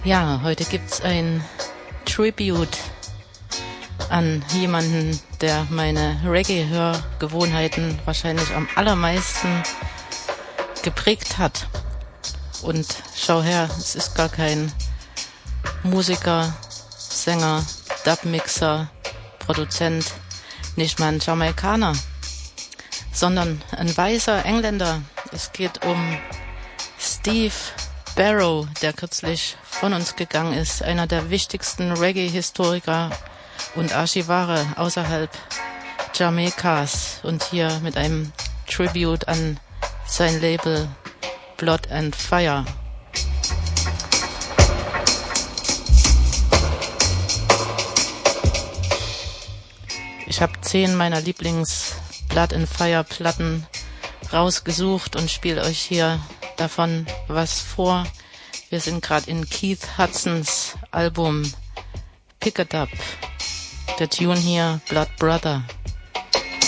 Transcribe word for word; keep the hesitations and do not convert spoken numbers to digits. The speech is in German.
Ja, heute gibt's ein Tribute an jemanden, der meine Reggae-Hörgewohnheiten wahrscheinlich am allermeisten geprägt hat. Und schau her, es ist gar kein Musiker, Sänger, Dubmixer, Produzent, nicht mal ein Jamaikaner, sondern ein weißer Engländer. Es geht um Steve Barrow, der kürzlich von uns gegangen ist, einer der wichtigsten Reggae-Historiker und Archivare außerhalb Jamaikas, und hier mit einem Tribute an sein Label Blood and Fire. Ich habe zehn meiner Lieblings Blood and Fire Platten rausgesucht und spiele euch hier davon was vor. Wir sind gerade in Keith Hudsons Album Pick It Up. Der Tune hier, Blood Brother.